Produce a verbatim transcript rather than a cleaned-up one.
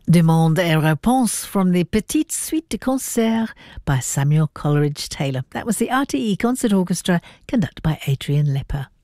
Demande et Réponse from the Petite Suite de Concert by Samuel Coleridge Taylor. That was the R T E Concert Orchestra, conducted by Adrian Lepper.